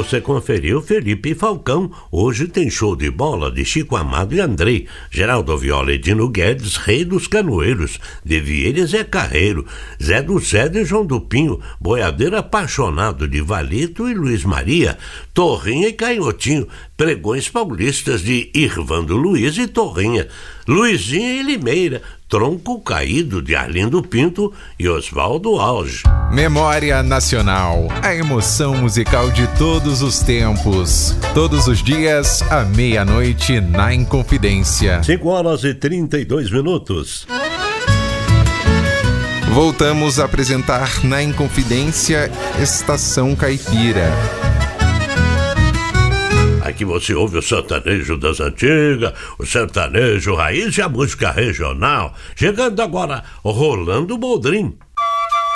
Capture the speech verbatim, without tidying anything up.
você conferiu Felipe Falcão. Hoje tem show de bola de Chico Amado e Andrei, Geraldo Viola e Dino Guedes, Rei dos Canoeiros, De Vieira e Zé Carreiro, Zé do Cedro e João do Pinho, Boiadeiro Apaixonado de Valito e Luiz Maria, Torrinha e Canhotinho, Pregões Paulistas de Irvando Luiz e Torrinha, Luizinha e Limeira, Tronco Caído de Arlindo Pinto e Oswaldo Auge. Memória Nacional, a emoção musical de todos os tempos. Todos os dias, à meia-noite, na Inconfidência. cinco horas e trinta e dois minutos. Voltamos a apresentar na Inconfidência Estação Caipira. Aqui você ouve o sertanejo das antigas, o sertanejo raiz e a música regional. Chegando agora, Rolando Boldrin.